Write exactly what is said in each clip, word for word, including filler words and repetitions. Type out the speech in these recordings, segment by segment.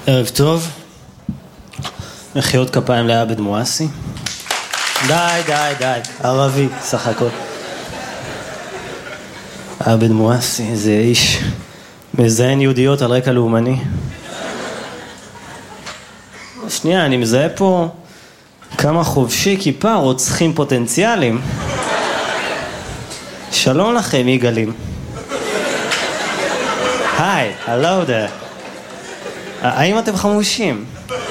ערב טוב. מחיאות כפיים לעבד מואסי. די, די, די. ערבי, סך הכל. עבד מואסי, זה איש מזיין יהודיות על רקע לאומני. שנייה, אני מזהה פה כמה חובשי כיפה רוצחים פוטנציאליים. שלום לכם, יגאלים. היי, הלו דה. האם אתם חמושים?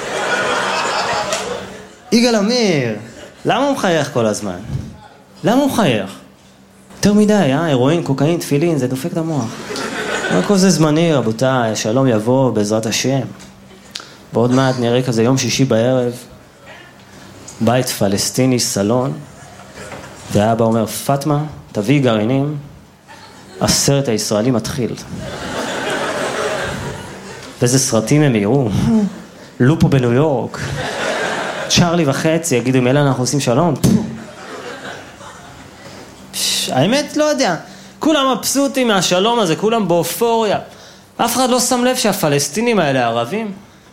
יגאל אמיר, למה הוא מחייך כל הזמן? למה הוא מחייך? יותר מדי, אה? הרואין, קוקאין, תפילין, זה דופק את המוח. כל זה זמני, רבותיי, שלום יבוא בעזרת השם. בעוד מעט נראה כזה יום שישי בערב, בית פלסטיני, סלון, והאבא אומר, פטמה, תביא גרעינים, הסרט הישראלי מתחיל. ואיזה סרטים הם יראו? לופו בניו יורק, צ'רלי וחצי, יגידו, אם אלה אנחנו עושים שלום? האמת, לא יודע, כולם מבסוטים מהשלום הזה, כולם באופוריה. אף אחד לא שם לב שהפלסטינים האלה ערבים.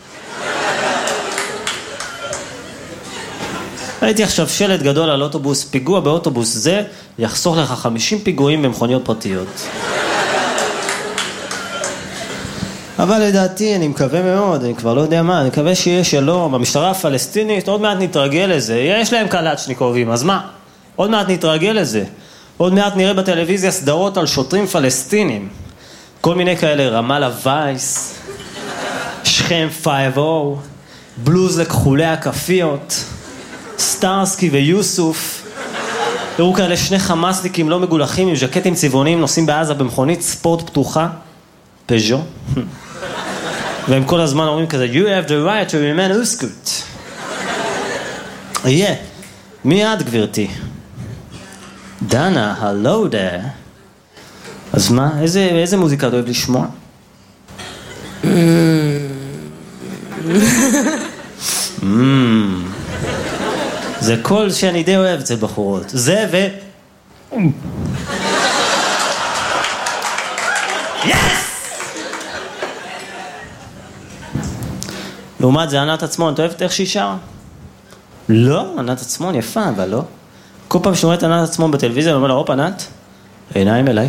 ראיתי עכשיו שלט גדול על אוטובוס, פיגוע באוטובוס זה יחסוך לך חמישים פיגועים במכוניות פרטיות. אבל לדעתי, אני מקווה מאוד, אני כבר לא יודע מה, אני מקווה שיהיה שלום, המשטרה הפלסטינית, עוד מעט נתרגל לזה, יש להם קלצ'ניקובים, אז מה? עוד מעט נתרגל לזה, עוד מעט נראה בטלוויזיה סדרות על שוטרים פלסטינים, כל מיני כאלה, רמאללה וייס, שכם פייב או, בלוז לכחולי הכפיות, סטארסקי ויוסוף, תראו כאלה שני חמאסניקים לא מגולחים עם ז'קטים צבעוניים נוסעים בעזה במכונית ספורט פתוחה, פז'ו, והם כל הזמן אומרים כזה, you have the right to remain uskut. יהיה, מי את גברתי? דנה, hello there. אז מה, איזה, איזה מוזיקה אתה אוהב לשמוע? זה קול שאני די אוהב אצל בחורות. זה ו... לעומת זה, ענת עצמון, אתה אוהבת איך שהיא שרה? לא, ענת עצמון יפה, אבל לא. כל פעם שאני רואה את ענת עצמון בטלוויזיה, אני אומר לה, הופ, ענת, עיניים אליי.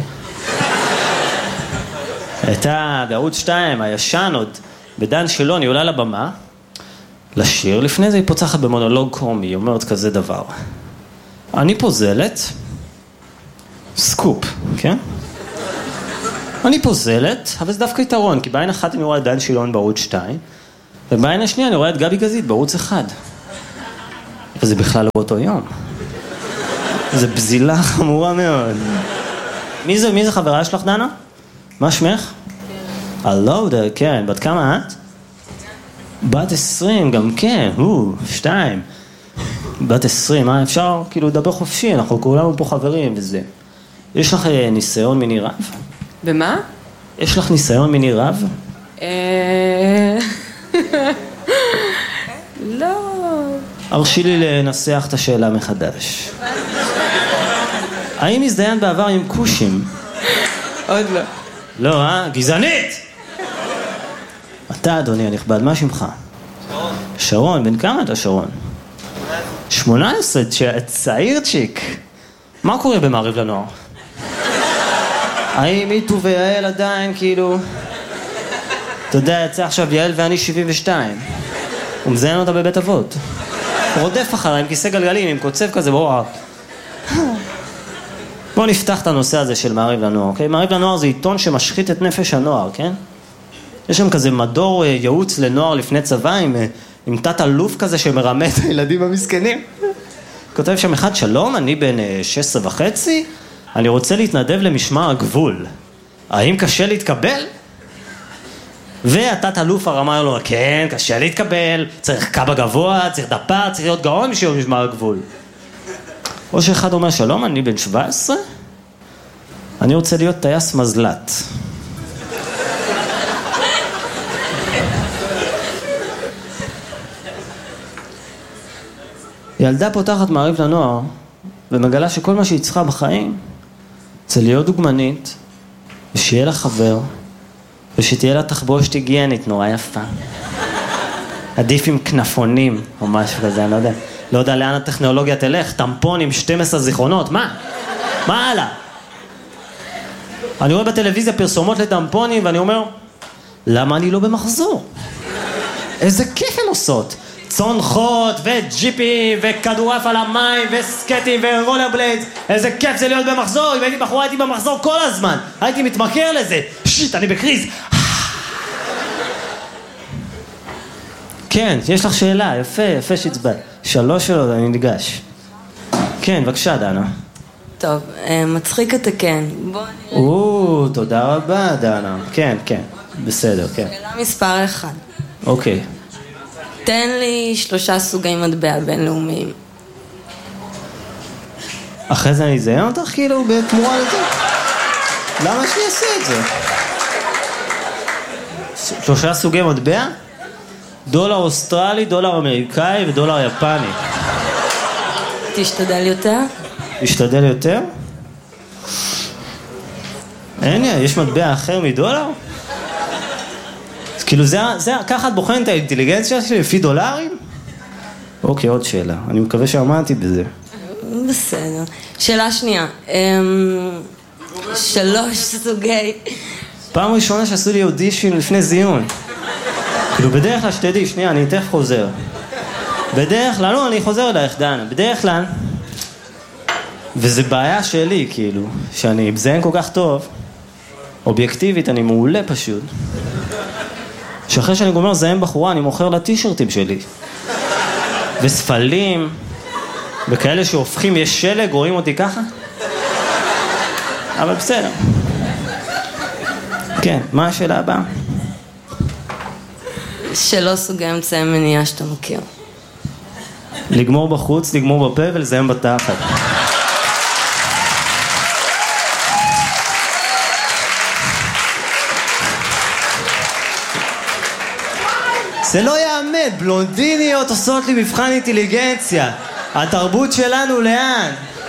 הייתה בערוץ שתיים, הישן עוד, בדן שילון, היא עולה לבמה, לשיר, לפני זה היא פוצחת במונולוג קומי, היא אומרת כזה דבר. אני פוזלת, סקופ, כן? אני פוזלת, אבל זה דווקא יתרון, כי בעין אחת אני רואה את דן שילון בערוץ שתיים, ובעין השנייה אני רואה את גבי גזית בערוץ אחד. וזה בכלל לא באותו יום. זה בזילה חמורה מאוד. מי זה, מי זה חברה שלך, דנה? מה שמך? הלו, כן, בת כמה את? בת עשרים, גם כן, הוא, שתיים. בת עשרים, מה אפשר כאילו לדבר חופשי, אנחנו כולנו פה חברים וזה. יש לך ניסיון מיני רב? במה? יש לך ניסיון מיני רב? אה... לא. הרשי לי לנסח את השאלה מחדש. האם הזדיין בעבר עם קושים? עוד לא. לא, אה? גזענית! אתה, אדוני הנכבד, מה שמך? שרון. שרון, בן כמה אתה שרון? שמונה עשרה, צעיר צ'יק. מה קורה במעריב לנוער? האם איתו ויעל עדיין, כאילו... אתה יודע, יצא עכשיו יעל ואני שבעים ושתיים. הוא מזיין אותה בבית אבות. הוא רודף אחריי עם כיסא גלגלים, עם קוצב כזה, בואו. בואו נפתח את הנושא הזה של מעריב לנוער, אוקיי? מעריב לנוער זה עיתון שמשחית את נפש הנוער, כן? יש שם כזה מדור ייעוץ לנוער לפני צבא, עם, עם תת אלוף כזה שמרמה את הילדים המסכנים. כותב שם אחד, שלום, אני בן שש עשרה וחצי, אני רוצה להתנדב למשמר הגבול. האם קשה להתקבל? והתת אלוף הרמה לו, כן, קשה להתקבל, צריך קב"א גבוה, צריך דפ"ר, צריך להיות גאון בשביל משמר הגבול. או שאחד אומר, שלום, אני בן שבע עשרה, אני רוצה להיות טייס מזל"ט. ילדה פותחת מעריב לנוער, ומגלה שכל מה שהיא צריכה בחיים, זה להיות דוגמנית, ושיהיה לה חבר, ושתהיה לה תחבושת היגיינית נורא יפה. עדיף עם כנפונים או משהו כזה, אני לא יודע. לא יודע לאן הטכנולוגיה תלך, טמפון עם שתים עשרה זיכרונות, מה? מה הלאה? אני רואה בטלוויזיה פרסומות לטמפונים ואני אומר, למה אני לא במחזור? איזה כיף הן עושות. צונחות וג'יפים וכדורף על המים וסקטים ורולר בליידס. איזה כיף זה להיות במחזור. אם הייתי בחורה הייתי במחזור כל הזמן. הייתי מתמכר לזה. שיט, אני בקריז. כן, יש לך שאלה. יפה, יפה שהצבעת. שלוש שאלות, אני ניגש. כן, בבקשה, דנה. טוב, מצחיק אתה כן. בוא נראה. או, תודה רבה, דנה. כן, כן. בסדר, כן. שאלה מספר אחד. אוקיי. תן לי שלושה סוגי מטבע בינלאומיים. אחרי זה אני אזיין אותך כאילו בתמורה לזה? למה שאני אעשה את זה? שלושה סוגי מטבע? דולר אוסטרלי, דולר אמריקאי ודולר יפני. תשתדל יותר? תשתדל יותר? אין לי, יש מטבע אחר מדולר? כאילו זה, זה, ככה את בוחנת את האינטליגנציה שלי לפי דולרים? אוקיי, עוד שאלה. אני מקווה שעמדתי בזה. בסדר. שאלה שנייה. שלוש סוגי... פעם ראשונה שעשו לי אודישן לפני זיון. כאילו בדרך כלל שתדעי, שנייה, אני תכף חוזר. בדרך כלל, לא, אני חוזר אלייך, דנה. בדרך כלל, וזה בעיה שלי, כאילו, שאני מזיין כל כך טוב, אובייקטיבית, אני מעולה פשוט. שאחרי שאני גומר זיין בחורה, אני מוכר לה טישרטים שלי. וספלים, וכאלה שהופכים, יש שלג, רואים אותי ככה? אבל בסדר. כן, מה השאלה הבאה? שלוש סוגי אמצעי מניעה שאתה מכיר. לגמור בחוץ, לגמור בפה ולזיין בתחת. זה לא יאמן, בלונדיניות עושות לי מבחן אינטליגנציה. התרבות שלנו לאן?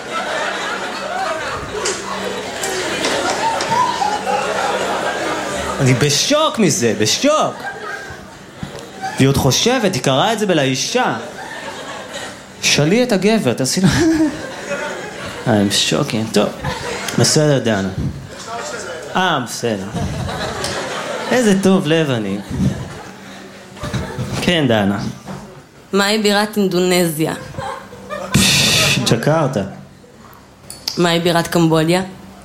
אני בשוק מזה, בשוק. והיא עוד חושבת, היא קראה את זה בלאישה. שלי את הגבר, תעשי לה... I'm שוקינג, טוב. בסדר, דנה. אה, בסדר. איזה טוב לב אני. כן, דנה. מהי בירת אינדונזיה? ג'קרטה. מהי בירת קמבודיה?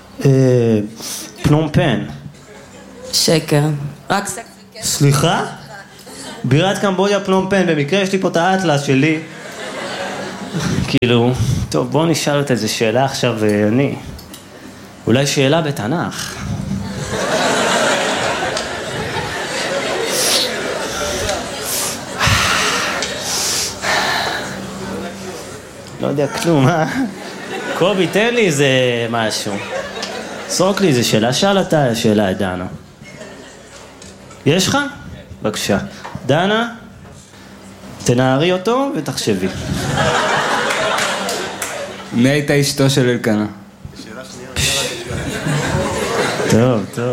פנום פן. שקר. רק סקר. סליחה? בירת קמבודיה פנום פן, במקרה יש לי פה את האטלס שלי. כאילו, טוב, בואו נשאל את איזה שאלה עכשיו, אני. אולי שאלה בתנ"ך. לא יודע כלום, אה? קובי, תן לי איזה משהו. סרוק לי איזה שאלה, שאל אתה שאלה, דנה. יש לך? בבקשה. דנה, תנערי אותו ותחשבי. מי הייתה אשתו של אלקנה? שאלה שנייה. טוב, טוב.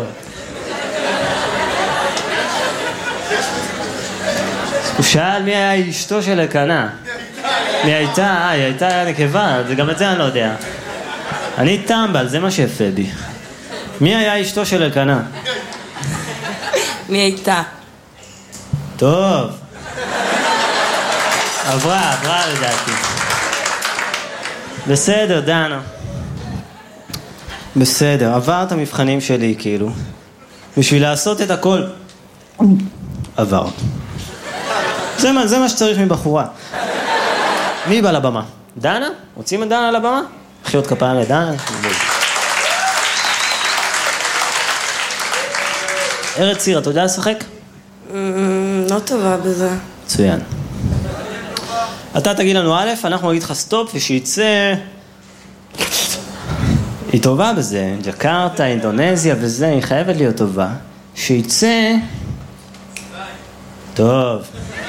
הוא שאל מי היה אשתו של אלקנה. מי הייתה? אה, היא הייתה נקבה, גם את זה אני לא יודע. אני טמבל, זה מה שיפה בי. מי היה אשתו של אלקנה? מי הייתה? טוב. עברה, עברה לדעתי. בסדר, דנה. בסדר, עבר את המבחנים שלי, כאילו. בשביל לעשות את הכל. עבר. זה מה, זה מה שצריך מבחורה. מי בא לבמה? דנה? רוצים את דנה לבמה? מחיאות כפיים לדנה. ארץ ציר, אתה יודע לשחק? לא טובה בזה. מצוין. אתה תגיד לנו א', אנחנו נגיד לך סטופ, ושיצא... היא טובה בזה, ג'קרטה, אינדונזיה וזה, היא חייבת להיות טובה. שיצא... טוב.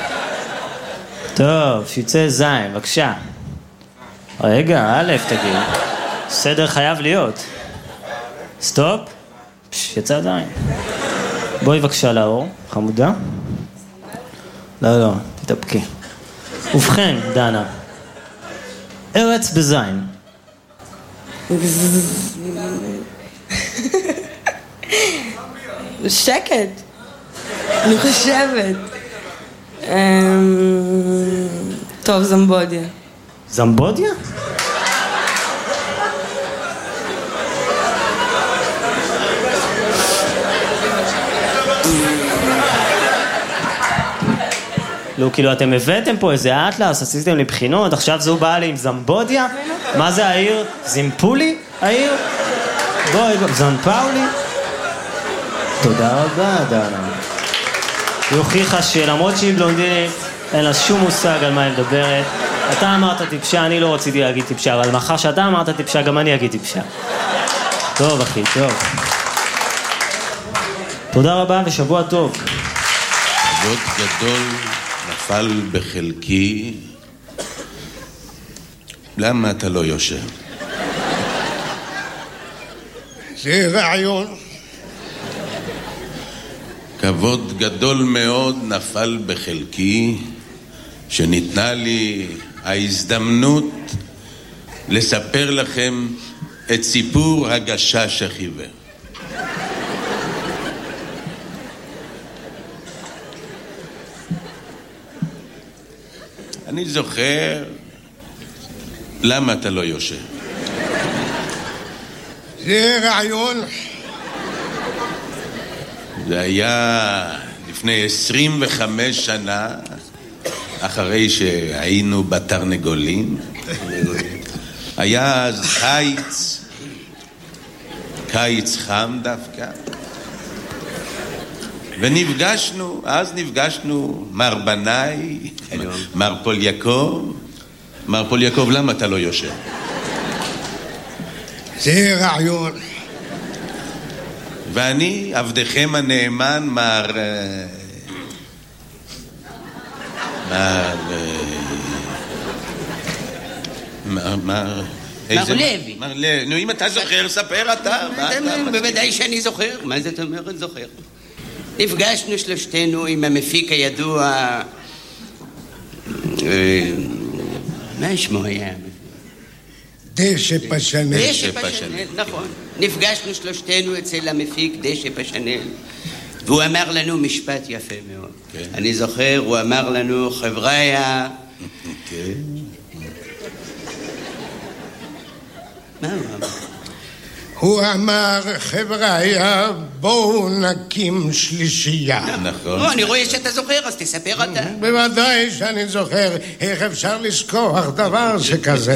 טוב, שיצא זין, בבקשה. רגע, א', תגיד. סדר חייב להיות. סטופ. פש, יצא זין. בואי בבקשה לאור, חמודה. לא, לא, תתאפקי. ובכן, דנה, ארץ בזין. שקט. אני חושבת. טוב, זמבודיה. זמבודיה? לא, כאילו אתם הבאתם פה איזה אטלס, עשיתם לי בחינות, עכשיו זו באה לי עם זמבודיה? מה זה העיר? זימפולי? העיר? בואי, זנפאולי? תודה רבה, דנה. היא הוכיחה שלמרות שהיא בלונדינית, אין לה שום מושג על מה היא מדברת. אתה אמרת טיפשה, אני לא רציתי להגיד טיפשה, אבל מאחר שאתה אמרת טיפשה, גם אני אגיד טיפשה. טוב, אחי, טוב. תודה רבה ושבוע טוב. כבוד גדול נפל בחלקי. למה אתה לא יושב? זה רעיון. כבוד גדול מאוד נפל בחלקי, שניתנה לי ההזדמנות לספר לכם את סיפור הגשש החיוור. אני זוכר... למה אתה לא יושב? זה רעיון. זה היה לפני עשרים וחמש שנה, אחרי שהיינו בתרנגולים. היה אז קיץ, קיץ חם דווקא. ונפגשנו, אז נפגשנו מר בנאי, מר פול יעקב. מר פול יעקב, למה אתה לא יושב? זה רעיון. ואני, עבדכם הנאמן, מר... מר... מר... מר... מר לוי. מר לוי. נו, אם אתה זוכר, ספר אתה. בוודאי שאני זוכר. מה זאת אומרת זוכר? נפגשנו שלושתנו עם המפיק הידוע... מה שמו היה? דשא פשנל. דשא פשנל, נכון. נפגשנו שלושתנו אצל המפיק דשא פשנל, והוא אמר לנו משפט יפה מאוד. אני זוכר, הוא אמר לנו, חבריה... מה הוא אמר? הוא אמר, חבריה, בואו נקים שלישייה. נכון. אני רואה שאתה זוכר, אז תספר אתה. בוודאי שאני זוכר. איך אפשר לשכוח דבר שכזה?